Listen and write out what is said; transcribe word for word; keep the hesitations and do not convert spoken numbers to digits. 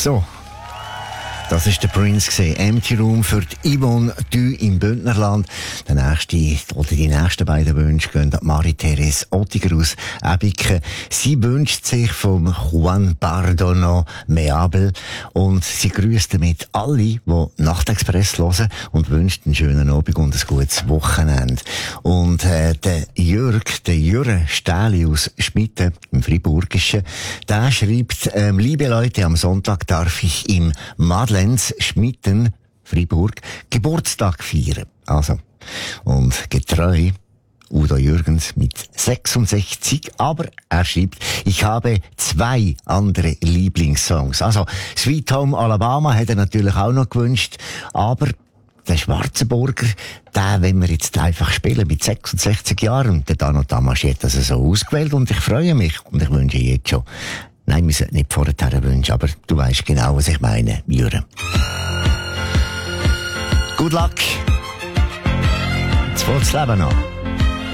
So. Das war der Prince gewesen. Empty Room für die Yvonne Dü im Bündnerland. Der nächste, oder die nächsten beiden Wünsche gehen an Marie-Therese Ottiger aus Ebiken. Sie wünscht sich vom Juan Bardono Meabel und sie grüßt damit alle, die Nachtexpress hören und wünscht einen schönen Abend und ein gutes Wochenende. Und äh, der Jörg, der Jürre Stähli aus Schmitten im Friburgischen, der schreibt, ähm, liebe Leute, am Sonntag darf ich im Madeleine Schmitten, Fribourg, Geburtstag feiern. Also, und getreu Udo Jürgens mit sechsundsechzig, aber er schreibt, ich habe zwei andere Lieblingssongs. Also, Sweet Home Alabama hat er natürlich auch noch gewünscht, aber der Schwarzenburger, den wollen wir jetzt einfach spielen mit sechsundsechzig Jahren. Der Dano Tamasch hat das so ausgewählt und ich freue mich und ich wünsche jetzt schon. Nein, wir sollten nicht vorher wünschen, aber du weißt genau, was ich meine, Jürgen. Good luck. Jetzt fährt's Leben an.